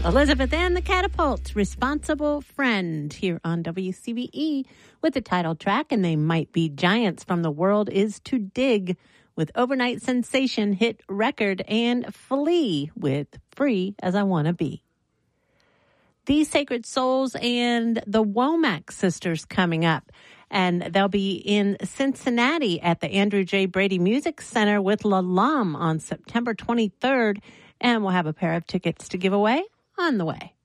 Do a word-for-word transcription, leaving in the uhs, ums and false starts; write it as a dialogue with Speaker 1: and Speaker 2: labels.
Speaker 1: Elizabeth and the Catapults, Responsible Friend, here on W C B E with the title track, and They Might Be Giants from The World Is to Dig with overnight sensation hit Record, and Flea with Free as I Wanna Be. The Sacred Souls and the Womack Sisters coming up, and they'll be in Cincinnati at the Andrew J. Brady Music Center with La Lum on September twenty-third, and we'll have a pair of tickets to give away on the way.